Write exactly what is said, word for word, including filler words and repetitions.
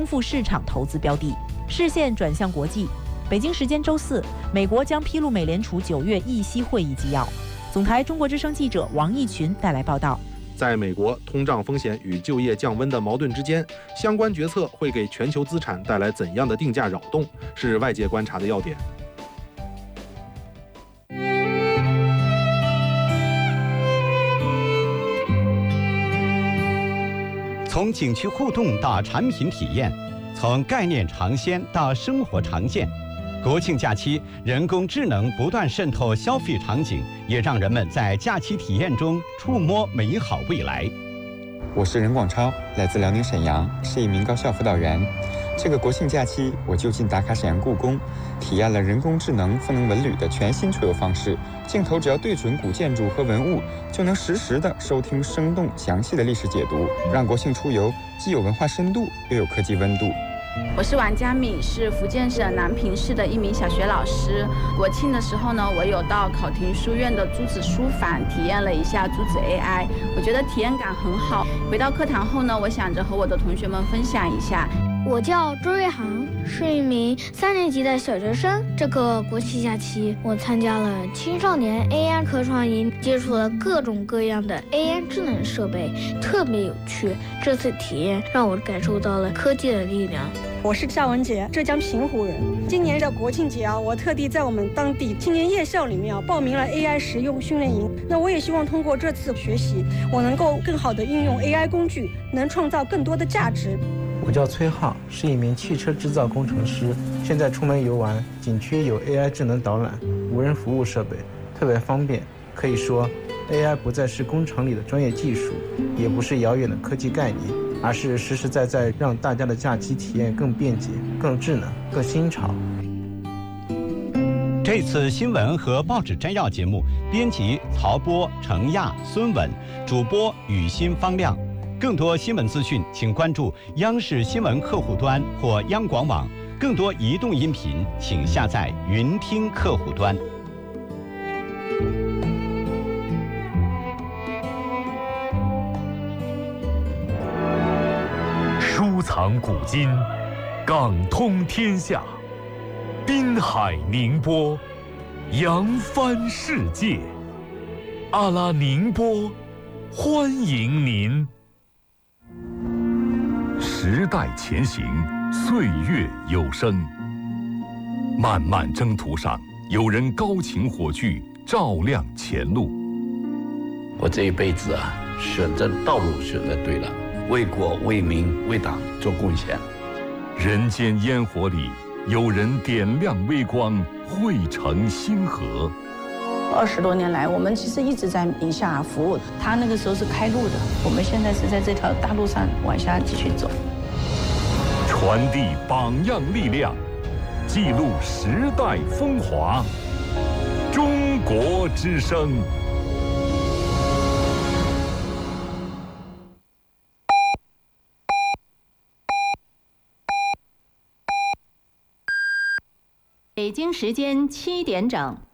丰富市场投资标的，视线转向国际。北京时间周四，美国将披露美联储九月议息会议纪要。总台中国之声记者王义群带来报道。 在美国通胀风险与就业降温的矛盾之间，相关决策会给全球资产带来怎样的定价扰动，是外界观察的要点。 从景区互动到产品体验，从概念尝鲜到生活常见，国庆假期，人工智能不断渗透消费场景，也让人们在假期体验中触摸美好未来。 我是任广超，来自辽宁沈阳，是一名高校辅导员。这个国庆假期，我就近打卡沈阳故宫，体验了人工智能赋能文旅的全新出游方式。镜头只要对准古建筑和文物，就能实时的收听生动详细的历史解读，让国庆出游既有文化深度，又有科技温度。 我是王佳敏，是福建省南平市的一名小学老师。国庆的时候呢，我有到考亭书院的朱子书坊体验了一下朱子 A I， 我觉得体验感很好。回到课堂后呢，我想着和我的同学们分享一下。 我叫周瑞航，是一名三年级的小学生。这个国庆假期，我参加了青少年 A I 科创营，接触了各种各样的 A I 智能设备，特别有趣。这次体验让我感受到了科技的力量。 我是夏文杰，浙江平湖人。今年的国庆节啊，我特地在我们当地青年夜校里面啊报名了 A I 实用训练营。那我也希望通过这次学习，我能够更好的运用 A I 工具，能创造更多的价值。 我叫崔浩，是一名汽车制造工程师。现在出门游玩，景区有 A I 智能导览、无人服务设备，特别方便。可以说 ，A I 不再是工厂里的专业技术，也不是遥远的科技概念，而是实实在在让大家的假期体验更便捷、更智能、更新潮。 这次新闻和报纸摘要节目，编辑曹波、程亚、孙稳，主播雨欣、方亮。更多新闻资讯，请关注央视新闻客户端或央广网。更多移动音频，请下载云听客户端。 收藏古今，港通天下，滨海宁波，扬帆世界。阿拉宁波，欢迎您。时代前行，岁月有声。漫漫征途上，有人高擎火炬，照亮前路。 我这一辈子啊，选择道路选择对了，为国为民为党做贡献。 人间烟火里，有人点亮微光，汇成星河。 二十多年来，我们其实一直在宁夏服务。他那个时候是开路的，我们现在是在这条大路上往下继续走。 传递榜样力量，记录时代风华。中国之声。 北京时间七点整。